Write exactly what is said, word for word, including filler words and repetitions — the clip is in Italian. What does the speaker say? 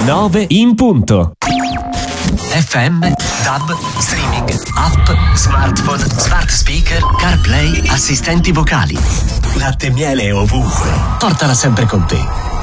nove in punto. F M, D A B, streaming, app, smartphone, smart speaker, CarPlay, assistenti vocali. Latte e miele ovunque. Portala sempre con te.